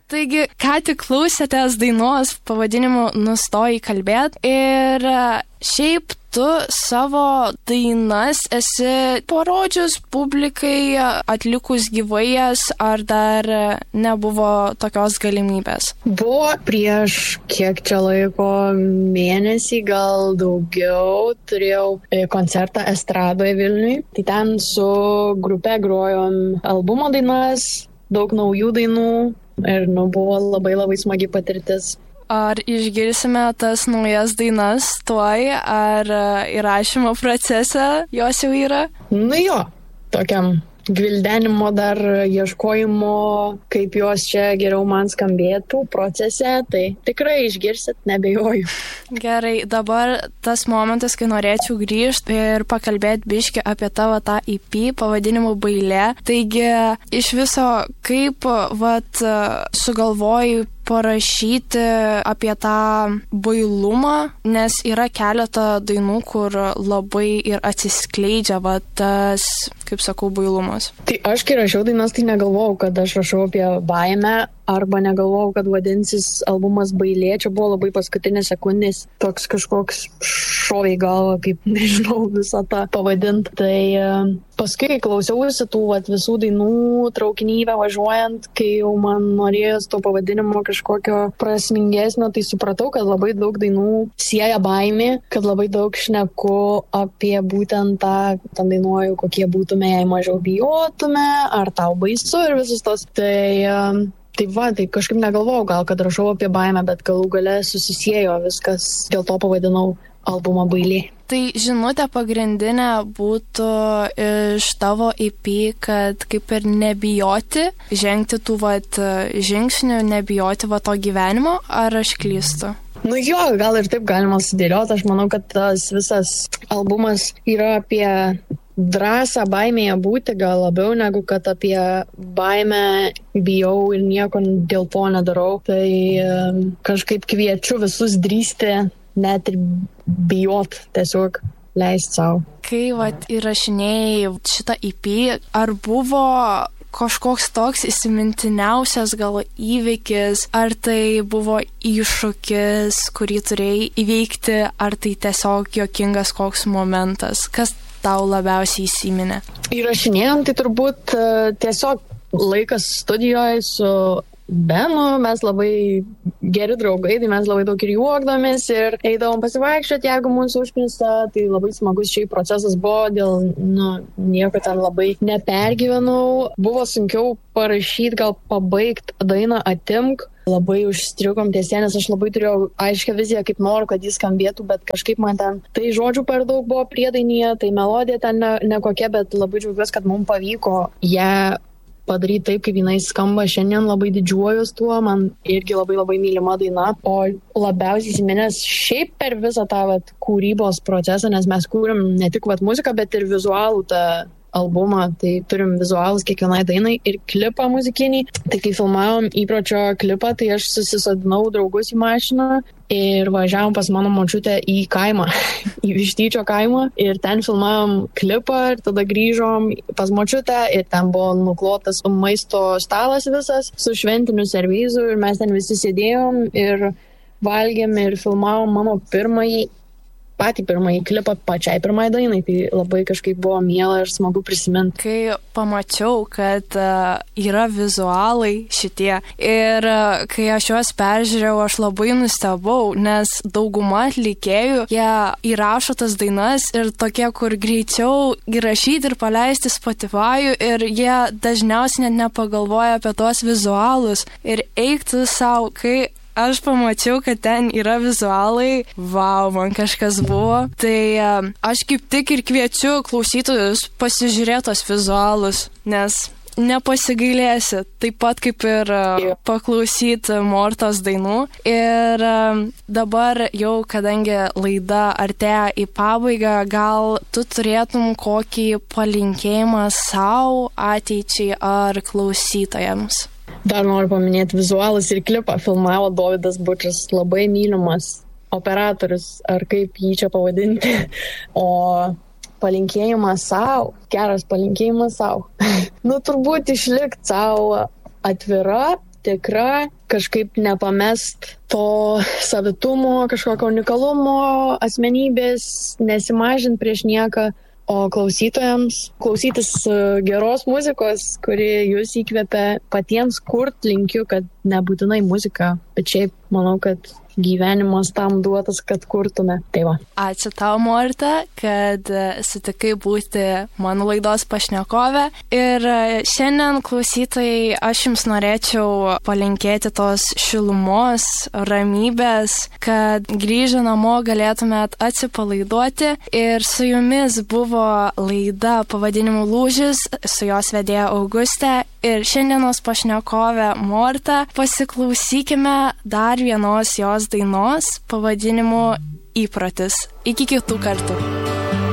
Taigi, ką tik klausėtės dainos pavadinimu Nustoji kalbėt ir šiaip tu savo dainas esi parodžius publikai, atlikus gyvai, ar dar nebuvo tokios galimybės? Buvo prieš kiek čia laiko, mėnesį, gal daugiau, turėjau koncertą Estradoje Vilniui. Tai ten su grupe grojom albumo dainas, daug naujų dainų ir buvo labai smagi patirtis. Ar išgirsime tas naujas dainas tuoj, ar įrašymo procese jos jau yra? Jo, tokiam gvildenimo dar ieškojimo, kaip jos čia geriau man skambėtų procese, tai tikrai išgirsit, nebejoju. Gerai, dabar tas momentas, kai norėčiau grįžti ir pakalbėti biškį apie tavo tą EP pavadinimu Bailė. Taigi, iš viso, kaip sugalvojai parašyti apie tą bailumą, nes yra keletą dainų, kur labai ir atsiskleidžia tas, kaip sakau, bailumas. Tai aš, kai rašiau dainas, tai negalvojau, kad aš rašau apie baimę, arba negalvojau, kad vadinsis albumas Bailė. Čia buvo labai paskutinės sekundės, toks kažkoks šovė į galvą, kaip nežinau visą tą pavadinti. Tai paskui, kai klausiausi tų visų dainų traukinyje važiuojant, kai jau man norėjos to pavadinimo kažkokio prasmingesnio, tai supratau, kad labai daug dainų sieja baimė, kad labai daug šneku apie būtent tą dainuoju, kokie būtume, jei mažiau bijotume, ar tau baisu ir visus tos. Tai kažkaip negalvojau gal, kad rašau apie baimę, bet galų gale susisiejo viskas, dėl to pavadinau albumą Bailė. Tai žinutė pagrindinė būtų iš tavo EP, kad kaip ir nebijoti, žengti tų žingsnių, nebijoti to gyvenimo, ar aš klystu? Jo, gal ir taip galima sudėlioti. Aš manau, kad tas visas albumas yra apie drąsą baimėje būti, gal labiau negu kad apie baimę bijau ir nieko dėl to nedarau. Tai kažkaip kviečiu visus drįsti, net ir bijot, tiesiog leisti savo. Kai įrašinėjai šitą EP, ar buvo kažkoks toks įsimintiniausias gal įvykis, ar tai buvo iššūkis, kurį turėjai įveikti, ar tai tiesiog juokingas koks momentas? Kas tau labiausiai įsiminė? Įrašinėjom, tai turbūt tiesiog laikas studijoje su Benu, mes labai geri draugai, tai mes labai daug ir juokdomės ir eidavom pasivaikščioti, jeigu mūsų užknisa, tai labai smagus šiaip procesas buvo, dėl nieko ten labai nepergyvenau. Buvo sunkiau parašyti, gal pabaigti dainą Atimk. Labai užstrigom tiesie, nes aš labai turėjau aiškę viziją, kaip noriu, kad jis skambėtų, bet kažkaip man ten tai žodžių per daug buvo priedainyje, tai melodija ten nekokia, bet labai džiaugiuosi, kad mums pavyko ją padaryti taip, kaip jinai skamba šiandien, labai didžiuojuos tuo, man irgi labai mylima daina, o labiausiai įsiminęs šiaip per visą tą kūrybos procesą, nes mes kūrėm ne tik muziką, bet ir vizualų tą albumą, tai turim vizualus kiekvienai dainai ir klipą muzikinį. Tai kai filmavom įpročio klipą, tai aš susisodinau draugus į mašiną ir važiavom pas mano močiutę į kaimą, į Vištyčio kaimą, ir ten filmavom klipą ir tada grįžom pas močiutę ir ten buvo nuklotas maisto stalas visas su šventiniu servizu ir mes ten visi sėdėjom ir valgėm ir filmavom mano patį pirmąjį klipą pačiai pirmai dainai, tai labai kažkaip buvo miela ir smagu prisiminti. Kai pamačiau, kad yra vizualai šitie ir kai aš juos peržiūrėjau, aš labai nustebau, nes dauguma atlikėjų, jie įrašo tas dainas ir tokie, kur greičiau įrašyti ir paleisti Spotify ir jie dažniausiai net nepagalvoja apie tuos vizualus ir eiktų savo, kai aš pamačiau, kad ten yra vizualai, vau, man kažkas buvo. Tai aš kaip tik ir kviečiu klausytojus pasižiūrėti tos vizualus, nes nepasigailėsi, taip pat kaip ir paklausyti Mortos dainų. Ir dabar jau, kadangi laida artėja į pabaigą, gal tu turėtum kokį palinkėjimą savo ateičiai ar klausytojams? Dar noriu paminėti vizualus ir klipą. Filmavo Dovydas Bučas, labai mylimas operatorius, ar kaip jį čia pavadinti. O palinkėjimas savo, geras palinkėjimas savo. Turbūt išlikti savo atvira, tikra, kažkaip nepamest to savitumo, kažkokio unikalumo, asmenybės, nesimažint prieš nieką. O klausytojams klausytis geros muzikos, kuri jūs įkvepia patiems kurt, linkiu, kad nebūtinai muzika, bet šiaip manau, kad gyvenimas tam duotas, kad kurtume. Tai va. Ačiū tau, Morta, kad sutikai būti mano laidos pašnekovė. Ir šiandien, klausytojai, aš jums norėčiau palinkėti tos šilumos, ramybės, kad grįžę namo galėtumėt atsipalaiduoti. Ir su jumis buvo laida pavadinimu Lūžis, su jos vedėja Augustė ir šiandienos pašnekovė Morta. Pasiklausykime dar vienos jos dainos pavadinimu Įprotis. Iki kitų kartų.